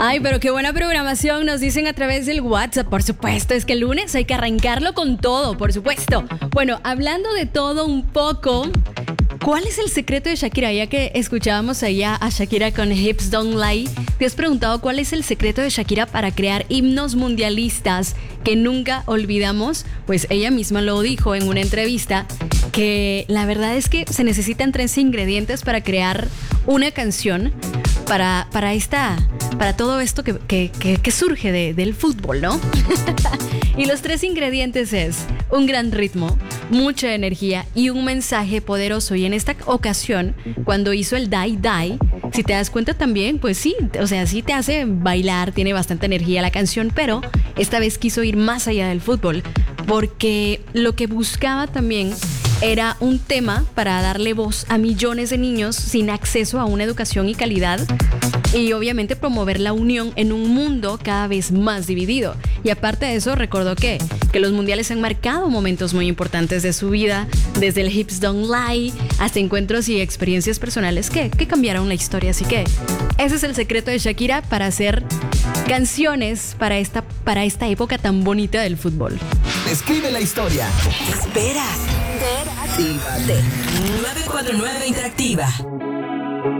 Ay, pero qué buena programación nos dicen a través del WhatsApp. Por supuesto, es que el lunes hay que arrancarlo con todo, por supuesto. Bueno, hablando de todo un poco, ¿cuál es el secreto de Shakira? Ya que escuchábamos allá a Shakira con Hips Don't Lie, ¿te has preguntado cuál es el secreto de Shakira para crear himnos mundialistas que nunca olvidamos? Pues ella misma lo dijo en una entrevista, que la verdad es que se necesitan 3 ingredientes para crear una canción para todo esto que surge del fútbol, ¿no? Y los 3 ingredientes es un gran ritmo, mucha energía y un mensaje poderoso. Y en esta ocasión, cuando hizo el Die Die, si te das cuenta también, pues sí, o sea, sí te hace bailar, tiene bastante energía la canción, pero esta vez quiso ir más allá del fútbol, porque lo que buscaba también era un tema para darle voz a millones de niños sin acceso a una educación y calidad, y obviamente promover la unión en un mundo cada vez más dividido. Y aparte de eso, recordó que los mundiales han marcado momentos muy importantes de su vida, desde el Hips Don't Lie hasta encuentros y experiencias personales que cambiaron la historia. Así que ese es el secreto de Shakira para hacer canciones para esta época tan bonita del fútbol. Escribe la historia. Espera. Actívate. 949 Interactiva.